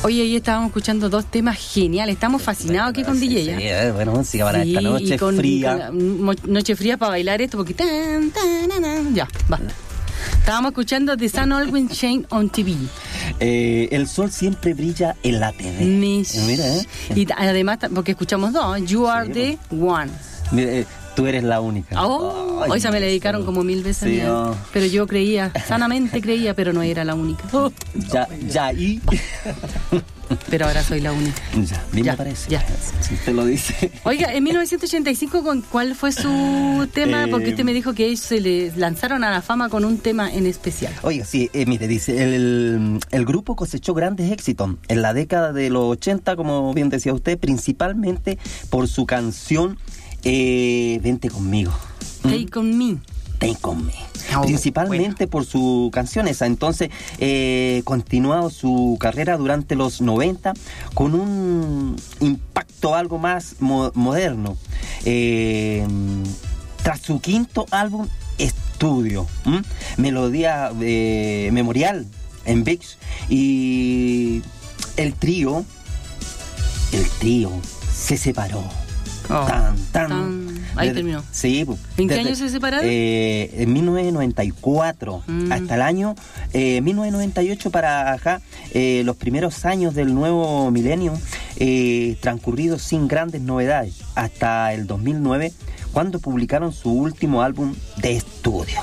Oye, ahí estábamos escuchando dos temas geniales. Estamos fascinados aquí con DJ. Sí, bueno, música para esta noche fría. Noche fría para bailar esto, porque ya, basta. Estábamos escuchando The Sun Always Shine on TV. El sol siempre brilla en la TV. Mira, Y además, porque escuchamos dos, You Are the One. Mira, tú eres la única. Hoy se me la dedicaron como 1000 veces. Sí, pero yo creía, sanamente creía, pero no era la única. Y... Pero ahora soy la única. Bien me parece. Ya. Si usted lo dice. Oiga, en 1985, ¿cuál fue su tema? Porque usted me dijo que ellos se le lanzaron a la fama con un tema en especial. Oiga, sí, mire, dice, el grupo cosechó grandes éxitos en la década de los 80, como bien decía usted, principalmente por su canción Vente conmigo. Take on me. Take on me. Principalmente por su canción esa. Entonces, continuó su carrera durante los 90 con un impacto algo más moderno. Tras su quinto álbum estudio, Melodía Memorial en VIX, y el trío se separó. Ahí terminó. Sí. ¿En qué año se separaron? En 1994 hasta el año 1998 para acá, los primeros años del nuevo milenio, transcurridos sin grandes novedades, hasta el 2009, cuando publicaron su último álbum de estudio.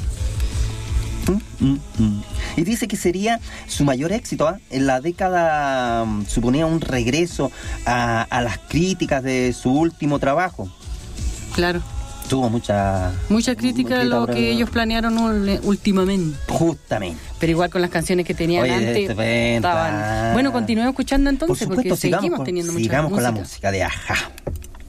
Y dice que sería su mayor éxito, en la década. Suponía un regreso a las críticas de su último trabajo. Claro. Tuvo mucha crítica de lo que ellos planearon últimamente. Justamente. Pero igual con las canciones que tenían antes estaban. Bueno, continuemos escuchando entonces. Por supuesto, porque seguimos teniendo mucha sigamos música. Con la música de Ajá.